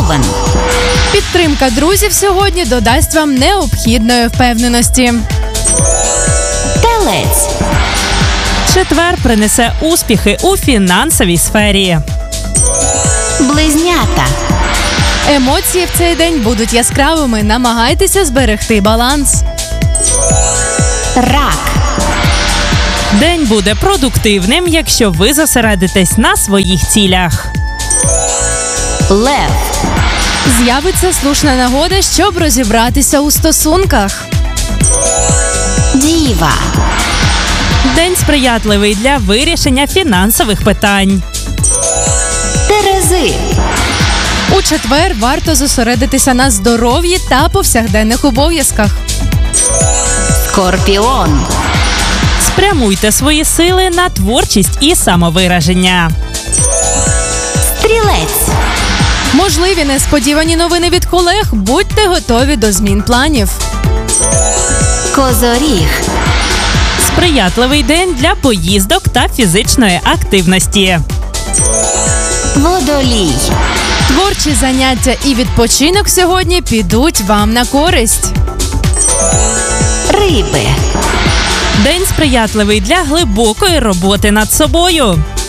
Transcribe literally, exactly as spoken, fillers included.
Овен. Підтримка друзів сьогодні додасть вам необхідної впевненості. Телець. Четвер принесе успіхи у фінансовій сфері. Близнята. Емоції в цей день будуть яскравими. Намагайтеся зберегти баланс. Рак. День буде продуктивним, якщо ви зосередитесь на своїх цілях. Лев. З'явиться слушна нагода, щоб розібратися у стосунках. Діва. День сприятливий для вирішення фінансових питань. Терези. У четвер варто зосередитися на здоров'ї та повсякденних обов'язках. Скорпіон. Спрямуйте свої сили на творчість і самовираження. Стрілець. Можливі несподівані новини від колег. Будьте готові до змін планів. Козоріг. Сприятливий день для поїздок та фізичної активності. Водолій. Творчі заняття і відпочинок сьогодні підуть вам на користь. Риби. День сприятливий для глибокої роботи над собою.